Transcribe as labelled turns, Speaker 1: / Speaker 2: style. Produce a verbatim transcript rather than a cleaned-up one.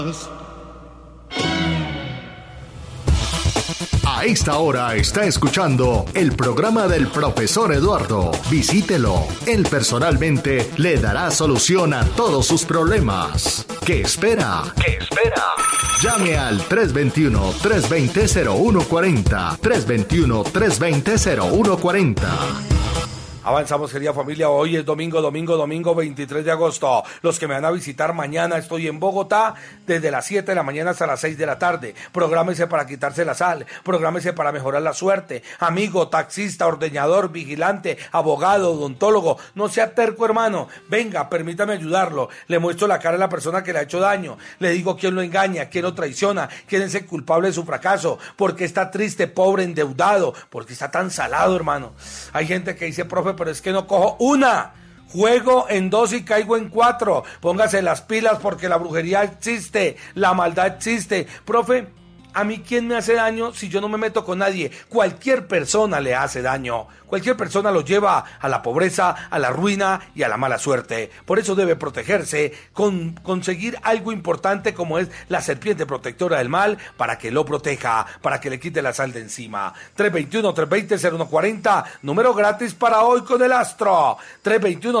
Speaker 1: A esta hora está escuchando el programa del profesor Eduardo. Visítelo. Él personalmente le dará solución a todos sus problemas. ¿Qué espera? ¿Qué espera? Llame al tres dos uno, tres dos cero, cero uno cuatro cero, tres dos uno, tres dos cero, cero uno cuatro cero.
Speaker 2: Avanzamos, querida familia. Hoy es domingo, domingo, domingo veintitrés de agosto. Los que me van a visitar mañana, estoy en Bogotá desde las siete de la mañana hasta las seis de la tarde. Prográmese para quitarse la sal, prográmese para mejorar la suerte. Amigo, taxista, ordeñador, vigilante, abogado, odontólogo, no sea terco, hermano. Venga, permítame ayudarlo. Le muestro la cara a la persona que le ha hecho daño. Le digo quién lo engaña, quién lo traiciona, quién es el culpable de su fracaso, por qué está triste, pobre, endeudado, por qué está tan salado, hermano. Hay gente que dice, profe, pero es que no cojo una, juego en dos y caigo en cuatro. Póngase las pilas porque la brujería existe, la maldad existe. Profe, ¿a mí quién me hace daño si yo no me meto con nadie? Cualquier persona le hace daño. Cualquier persona lo lleva a la pobreza, a la ruina y a la mala suerte. Por eso debe protegerse, con conseguir algo importante como es la serpiente protectora del mal para que lo proteja, para que le quite la sal de encima. tres dos uno, tres dos cero, cero uno cuatro cero, número gratis para hoy con el astro. tres dos uno